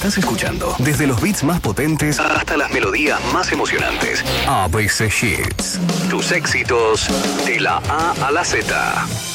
estás escuchando. Desde los beats más potentes hasta las melodías más emocionantes. ABC Hits. Tus éxitos de la A a la Z.